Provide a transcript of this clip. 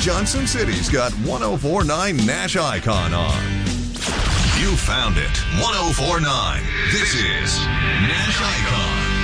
Johnson City's got 1049 Nash Icon on. You found it. 1049. This is Nash Icon.